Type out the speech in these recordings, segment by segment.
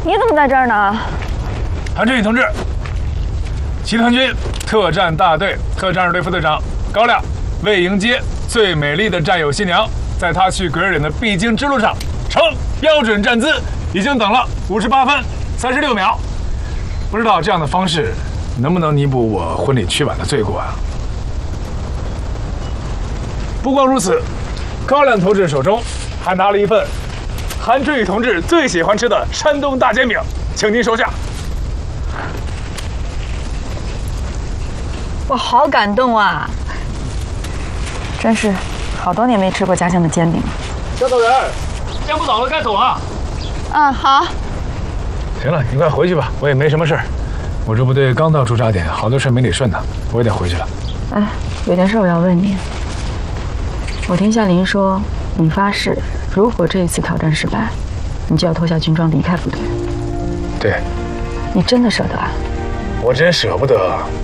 你怎么在这儿呢？ 韩振宇同志，集团军特战大队特战二队副队长高亮，为迎接最美丽的战友新娘，在她去格尔忍的必经之路上呈标准站姿，已经等了58分36秒。不知道这样的方式能不能弥补我婚礼去晚的罪过啊？不光如此，高亮同志手中还拿了一份韩振宇同志最喜欢吃的山东大煎饼，请您收下。 我好感动啊！真是好多年没吃过家乡的煎饼了。 教导员，时间不早了，该走了。 嗯，好。 行了，你快回去吧，我也没什么事儿。我这部队刚到驻扎点，好多事没理顺呢，我也得回去了。 哎，有件事我要问你。我听夏琳说，你发誓，如果这一次挑战失败，你就要脱下军装离开部队。 对。 你真的舍得啊？ 我真舍不得。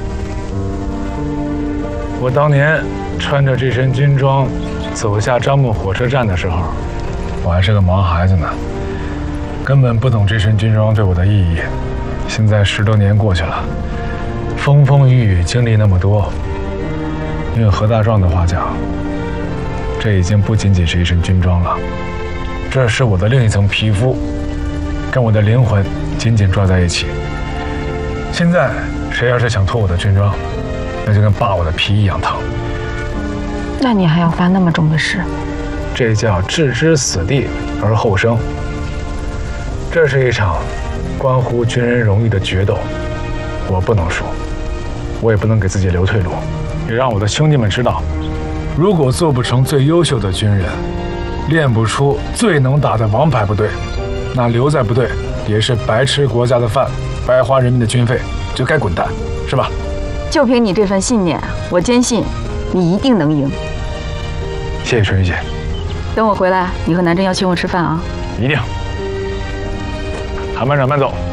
我当年穿着这身军装走下樟木火车站的时候，我还是个毛孩子呢，根本不懂这身军装对我的意义。现在10多年过去了，风风雨雨经历那么多，用何大壮的话讲，这已经不仅仅是一身军装了，这是我的另一层皮肤，跟我的灵魂紧紧抓在一起。现在谁要是想脱我的军装，那就跟扒我的皮一样疼。 那你还要发那么重的誓？ 这叫置之死地而后生。这是一场关乎军人荣誉的决斗，我不能输，我也不能给自己留退路，也让我的兄弟们知道，如果做不成最优秀的军人，练不出最能打的王牌部队，那留在部队也是白吃国家的饭，白花人民的军费，就该滚蛋，是吧？ 就凭你这份信念，我坚信你一定能赢。 谢谢春雨姐。 等我回来，你和南真要请我吃饭啊！ 一定。韩班长慢走。